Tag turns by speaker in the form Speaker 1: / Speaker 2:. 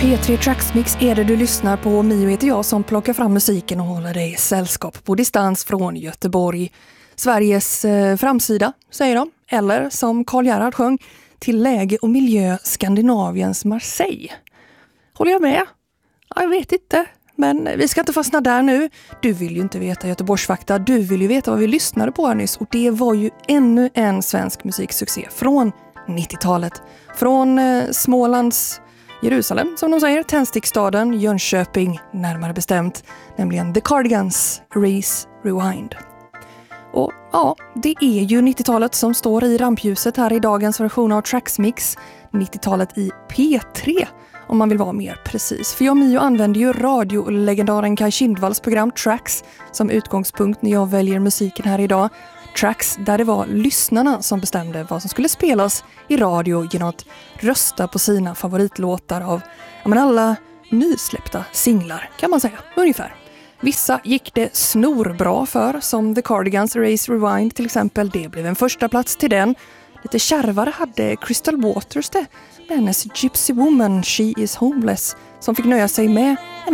Speaker 1: P3 Tracksmix är det du lyssnar på. Mio heter jag som plockar fram musiken och håller dig sällskap på distans från Göteborg. Sveriges framsida, säger de. Eller som Karl Gerhard sjöng, till läge och miljö Skandinaviens Marseille. Håller jag med? Ja, jag vet inte. Men vi ska inte fastna där nu. Du vill ju inte veta Göteborgsfakta. Du vill ju veta vad vi lyssnade på här nyss. Och det var ju ännu en svensk musiksuccé från 90-talet. Från Smålands Jerusalem, som de säger, tändstickstaden Jönköping närmare bestämt, nämligen The Cardigans, Race Rewind. Och ja, det är ju 90-talet som står i rampljuset här i dagens version av Tracksmix, 90-talet i P3 om man vill vara mer precis. För jag och Mio använder ju radiolegendaren Kaj Kindvalls program Tracks som utgångspunkt när jag väljer musiken här idag. Tracks där det var lyssnarna som bestämde vad som skulle spelas i radio genom att rösta på sina favoritlåtar av alla nysläppta singlar kan man säga, ungefär. Vissa gick det snorbra för, som The Cardigans Race Rewind till exempel. Det blev en första plats till den. Lite kärvare hade Crystal Waters det med hennes Gypsy Woman, She is Homeless, som fick nöja sig med en